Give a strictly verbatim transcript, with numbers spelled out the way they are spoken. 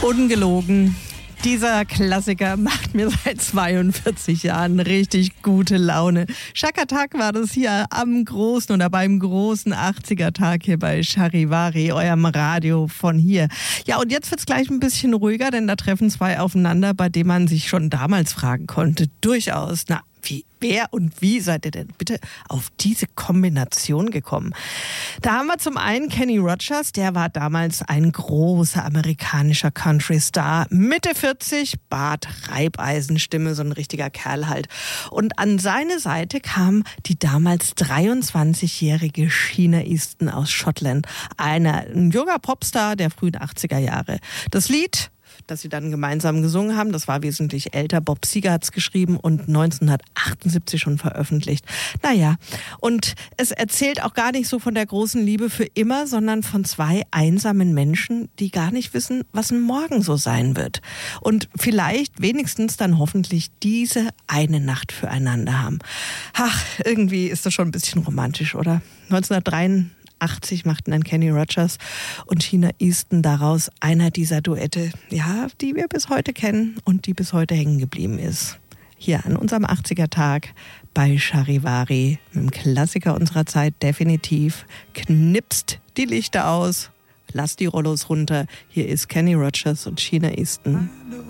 Ungelogen. Dieser Klassiker macht mir seit zweiundvierzig Jahren richtig gute Laune. Chaka Tak war das hier am großen oder beim großen achtziger-Tag hier bei Charivari, eurem Radio von hier. Ja, und jetzt wird's gleich ein bisschen ruhiger, denn da treffen zwei aufeinander, bei denen man sich schon damals fragen konnte. Durchaus, na, wie, wer und wie seid ihr denn bitte auf diese Kombination gekommen? Da haben wir zum einen Kenny Rogers, der war damals ein großer amerikanischer Country-Star. Mitte vierzig, Bart, Reibeisenstimme, so ein richtiger Kerl halt. Und an seine Seite kam die damals dreiundzwanzigjährige Sheena Easton aus Schottland. Einer, ein junger Popstar der frühen achtziger Jahre. Das Lied, das sie dann gemeinsam gesungen haben, das war wesentlich älter. Bob Seger hat's geschrieben und neunzehnhundertachtundsiebzig schon veröffentlicht. Naja, und es erzählt auch gar nicht so von der großen Liebe für immer, sondern von zwei einsamen Menschen, die gar nicht wissen, was morgen so sein wird. Und vielleicht wenigstens dann hoffentlich diese eine Nacht füreinander haben. Ach, irgendwie ist das schon ein bisschen romantisch, oder? neunzehnhundertdreiundachtzig machten dann Kenny Rogers und Sheena Easton daraus einer dieser Duette, ja, die wir bis heute kennen und die bis heute hängen geblieben ist. Hier an unserem achtziger-Tag bei Charivari, mit dem Klassiker unserer Zeit definitiv. Knipst die Lichter aus, lasst die Rollos runter. Hier ist Kenny Rogers und Sheena Easton.